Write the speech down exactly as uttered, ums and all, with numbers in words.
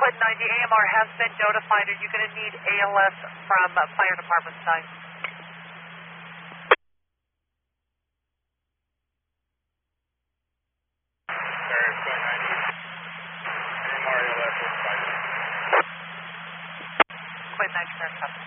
ninety, A M R has been notified. Are you going to need A L S from uh, fire department side? Sorry, Flight ninety. A M R A L S is five. Quite ninety, sir.